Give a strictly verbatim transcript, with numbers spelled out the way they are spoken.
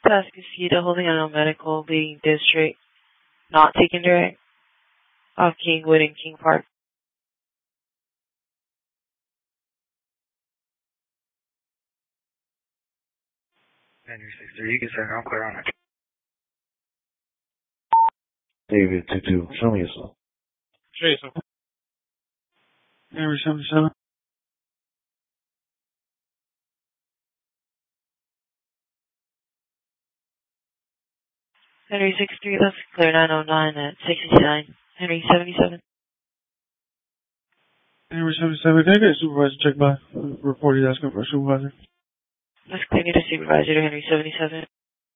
Pascasita holding on medical leading district, not taking direct, off Kingwood and King Park. Henry six three, you can say I'm clear on it. David two two, show me yourself. Jason. Henry seventy-seven. Henry six three, that's clear nine oh nine at sixty-nine. Henry seventy-seven. Henry seventy-seven, can I get a supervisor check by? Report he's asking for a supervisor. That's clear, need a supervisor to Henry seventy-seven.